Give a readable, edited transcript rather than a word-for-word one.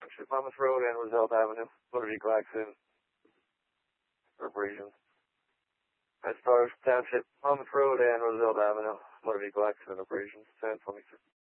Township, Monmouth Road, and Roosevelt Avenue, motor vehicle accident, or abrasions. Township, Monmouth Road, and Roosevelt Avenue, motor vehicle accident, abrasions, 1023.